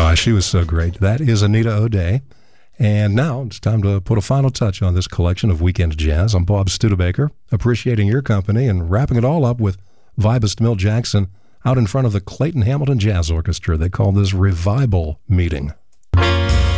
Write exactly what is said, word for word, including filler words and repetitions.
Oh, she was so great. That is Anita O'Day. And now it's time to put a final touch on this collection of Weekend Jazz. I'm Bob Studebaker, appreciating your company and wrapping it all up with vibist Milt Jackson out in front of the Clayton Hamilton Jazz Orchestra. They call this Revival Meeting.